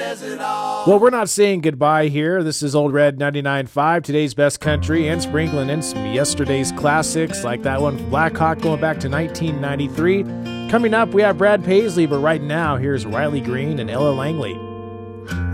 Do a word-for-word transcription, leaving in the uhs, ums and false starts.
says it all. Well, we're not saying goodbye here. This is Old Red ninety-nine point five, today's best country, and sprinkling in some yesterday's classics, like that one from Black Hawk going back to nineteen ninety-three. Coming up, we have Brad Paisley, but right now, here's Riley Green and Ella Langley.